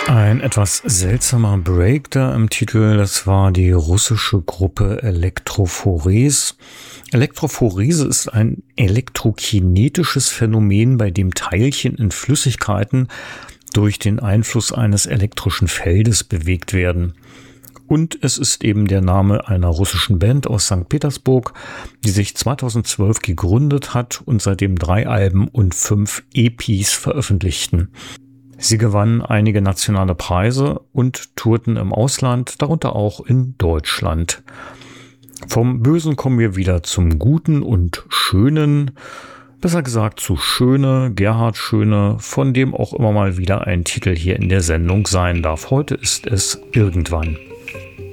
Ein etwas seltsamer Break da im Titel, das war die russische Gruppe Elektrophorese. Elektrophorese ist ein elektrokinetisches Phänomen, bei dem Teilchen in Flüssigkeiten durch den Einfluss eines elektrischen Feldes bewegt werden. Und es ist eben der Name einer russischen Band aus St. Petersburg, die sich 2012 gegründet hat und seitdem 3 Alben und 5 EPs veröffentlichten. Sie gewannen einige nationale Preise und tourten im Ausland, darunter auch in Deutschland. Vom Bösen kommen wir wieder zum Guten und Schönen, besser gesagt zu Schöne, Gerhard Schöne, von dem auch immer mal wieder ein Titel hier in der Sendung sein darf. Heute ist es Irgendwann.